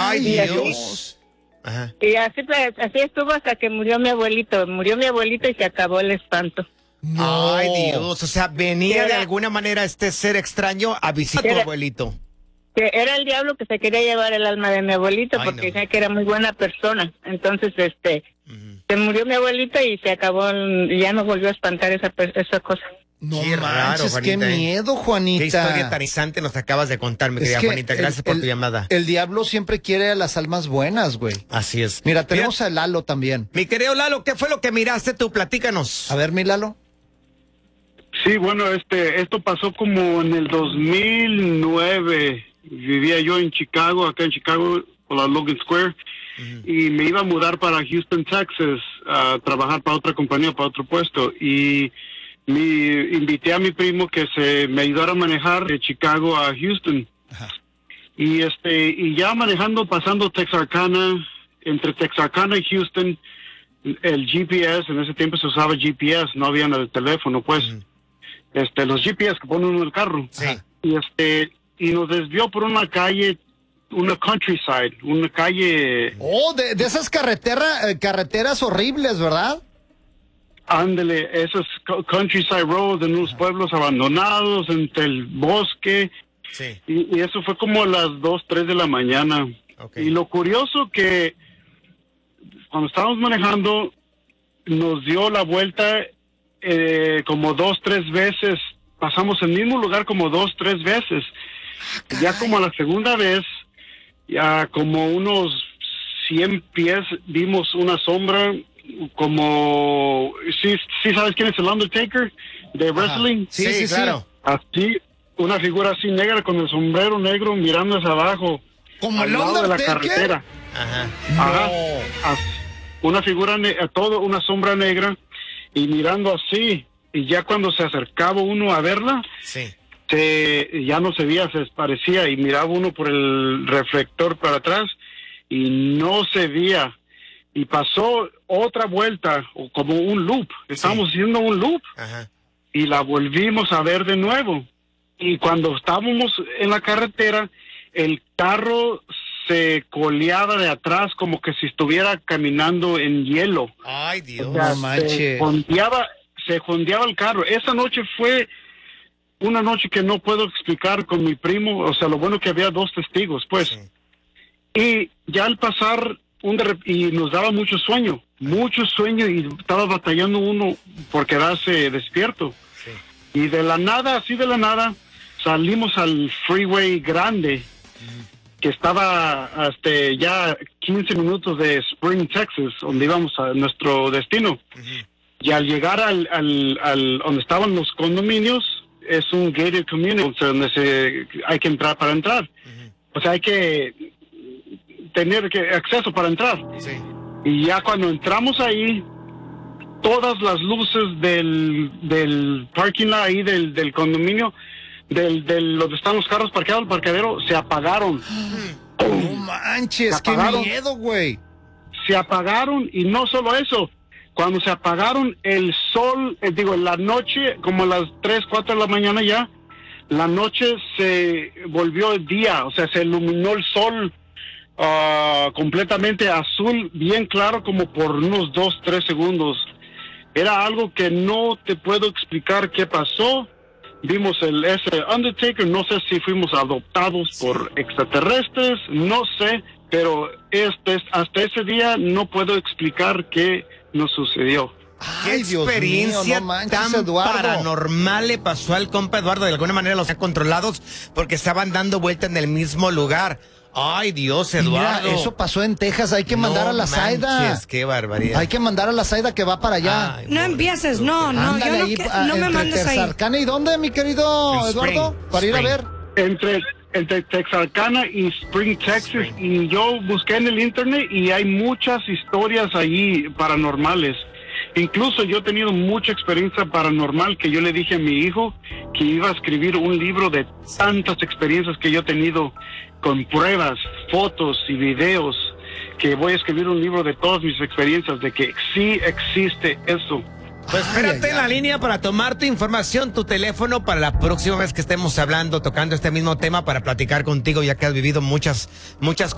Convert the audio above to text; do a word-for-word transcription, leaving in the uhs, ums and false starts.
Ay, y Dios. Así, Ajá. y así, pues, así estuvo hasta que murió mi abuelito. Murió mi abuelito y se acabó el espanto. No. Ay, Dios. O sea, venía Era- de alguna manera este ser extraño a visitar a tu Era- abuelito. Que era el diablo que se quería llevar el alma de mi abuelito Ay, porque no. decía que era muy buena persona. Entonces, este, Ujú. se murió mi abuelito y se acabó, el- y ya no volvió a espantar esa, per- esa cosa. No Qué raro, manches, qué Juanita, ¿eh? miedo, Juanita. Qué historia tan interesante nos acabas de contar, mi Es querida que Juanita. el- Gracias por el- tu llamada. El diablo siempre quiere a las almas buenas, güey. Así es. Mira, tenemos Mira, a Lalo también. mi querido Lalo, ¿qué fue lo que miraste tú? Platícanos. A ver, mi Lalo. Sí, bueno, este, esto pasó como en el dos mil nueve. Vivía yo en Chicago, acá en Chicago, por la Logan Square, y me iba a mudar para Houston, Texas, a trabajar para otra compañía, para otro puesto. Y me invité a mi primo que se me ayudara a manejar de Chicago a Houston. Y este, y ya manejando, pasando Texarkana, entre Texarkana y Houston, el G P S, en ese tiempo se usaba G P S, no había en el teléfono, pues. Este, los G P S que ponen uno en el carro. Sí. Y este, y nos desvió por una calle, una countryside, una calle, Oh, de, de esas carretera, eh, carreteras horribles, ¿verdad? ándele, esos co- countryside roads en unos pueblos abandonados, entre el bosque, Sí. y, y eso fue como a las dos, tres de la mañana. Ok. Y lo curioso que cuando estábamos manejando, nos dio la vuelta eh, como dos, tres veces, pasamos el mismo lugar como dos, tres veces. Ya como a la segunda vez, ya como unos cien pies, vimos una sombra, como, ¿sí, sí sabes quién es el Undertaker de wrestling? Sí, Sí, sí, sí. claro. Así, una figura así negra con el sombrero negro mirando hacia abajo, Como al el lado de la Undertaker. carretera. Ajá. Ajá. No. As- Una figura, ne- todo una sombra negra y mirando así. Y ya cuando se acercaba uno a verla, Sí. se, ya no se veía, se desaparecía y miraba uno por el reflector para atrás y no se veía. Y pasó otra vuelta, o como un loop. Estábamos haciendo un loop Ajá. y la volvimos a ver de nuevo. Y cuando estábamos en la carretera, el carro se coleaba de atrás como que si estuviera caminando en hielo. Ay, Dios. O sea, No manches. Se jondeaba, se jondeaba el carro. Esa noche fue una noche que no puedo explicar con mi primo. O sea, lo bueno que había dos testigos, pues. Sí. Y ya al pasar, un de rep- y nos daba mucho sueño, mucho sueño, y estaba batallando uno por quedarse despierto. Sí. Y de la nada, así de la nada, salimos al freeway grande, que estaba este, ya quince minutos de Spring, Texas, donde íbamos a nuestro destino. Y al llegar al, al, al donde estaban los condominios, es un gated community, o sea, donde se, hay que entrar para entrar. O sea, hay que tener que acceso para entrar. Sí. Y ya cuando entramos ahí, todas las luces del, del parking lot ahí, del, del condominio, del, del donde están los carros parqueados, el parqueadero, se apagaron. No manches, Se qué apagaron. miedo, güey. Se apagaron, y no solo eso, cuando se apagaron, el sol, eh, digo, en la noche, como a las tres, cuatro de la mañana ya, la noche se volvió el día, o sea, se iluminó el sol ah, completamente azul, bien claro, como por unos dos, tres segundos. Era algo que no te puedo explicar qué pasó. Vimos el ese Undertaker, no sé si fuimos adoptados por extraterrestres, no sé, pero este, hasta ese día no puedo explicar qué nos sucedió. ¿Qué Ay, Dios experiencia mío, no manches, tan Eduardo. paranormal le pasó al compa Eduardo? De alguna manera los han controlados porque estaban dando vuelta en el mismo lugar. Ay, Dios, Mira, Eduardo. eso pasó en Texas, hay que mandar No a la Zaida. manches, qué barbaridad. Hay que mandar a la Zaida que va para allá. Ay, No pobre. empieces, no, no, Ándale yo no, ahí, que- ah, no me entre mandes ahí. Texarkana, ¿y dónde, mi querido En Spring, Eduardo? Para ir a Spring. ver. Entre, entre Texarkana y Spring, Texas, Spring. y yo busqué en el internet y hay muchas historias allí paranormales. Incluso yo he tenido mucha experiencia paranormal que yo le dije a mi hijo que iba a escribir un libro de tantas experiencias que yo he tenido con pruebas, fotos y videos, que voy a escribir un libro de todas mis experiencias de que sí existe eso. Pues espérate Ay, en la ay, ay. línea para tomar tu información, tu teléfono, para la próxima vez que estemos hablando, tocando este mismo tema, para platicar contigo, ya que has vivido muchas, muchas